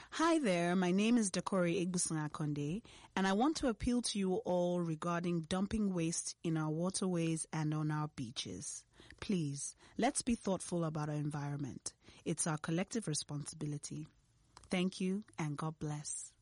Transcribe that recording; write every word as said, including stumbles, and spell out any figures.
Hi there, my name is Dakori Igbusungakonde, and I want to appeal to you all regarding dumping waste in our waterways and on our beaches. Please, let's be thoughtful about our environment. It's our collective responsibility. Thank you, and God bless.